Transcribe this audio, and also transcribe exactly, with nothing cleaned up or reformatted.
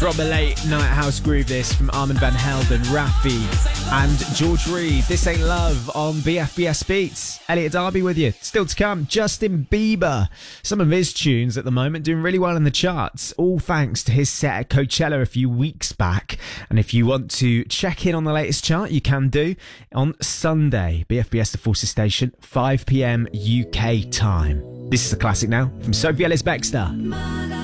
From the late night house groove, this from Armand van Helden, Raffi and George Reed. This Ain't Love on B F B S Beats. Elliot Darby with you. Still to come, Justin Bieber. Some of his tunes at the moment doing really well in the charts, all thanks to his set at Coachella a few weeks back. And if you want to check in on the latest chart, you can do on Sunday. B F B S The Forces Station, five p.m. U K time. This is a classic now from Sophie Ellis-Bextor.